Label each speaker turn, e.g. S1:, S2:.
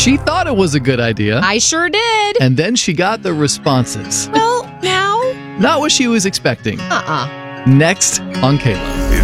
S1: She thought it was a good idea.
S2: I sure did.
S1: And then she got the responses.
S2: Well, now?
S1: Not what she was expecting.
S2: Uh-uh.
S1: Next on Kayla.